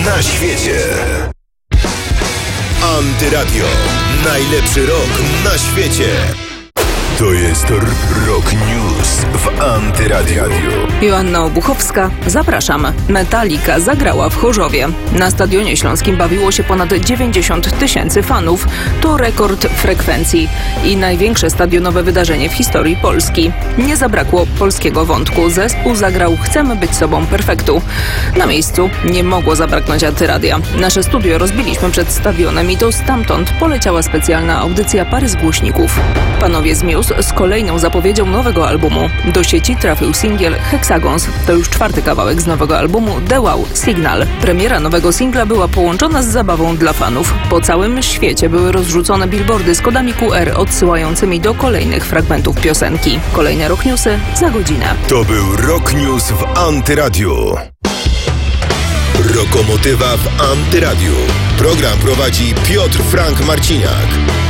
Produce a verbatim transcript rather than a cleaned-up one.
na świecie. Antyradio. Najlepszy rok na świecie. To jest Rock News w Antyradiu. Joanna Obuchowska, zapraszam. Metallica zagrała w Chorzowie. Na Stadionie Śląskim bawiło się ponad dziewięćdziesiąt tysięcy fanów. To rekord frekwencji i największe stadionowe wydarzenie w historii Polski. Nie zabrakło polskiego wątku. Zespół zagrał Chcemy być sobą perfektu. Na miejscu nie mogło zabraknąć Antyradia. Nasze studio rozbiliśmy przed stadionem i to stamtąd poleciała specjalna audycja pary z głośników. Panowie z Muse z kolejną zapowiedzią nowego albumu. Do sieci trafił singiel Hexagons. To już czwarty kawałek z nowego albumu The Wow Signal. Premiera nowego singla była połączona z zabawą dla fanów. Po całym świecie były rozrzucone billboardy z kodami Q R odsyłającymi do kolejnych fragmentów piosenki. Kolejne Rock Newsy za godzinę. To był Rock News w Antyradiu. Rokomotywa w Antyradiu. Program prowadzi Piotr Frank Marciniak.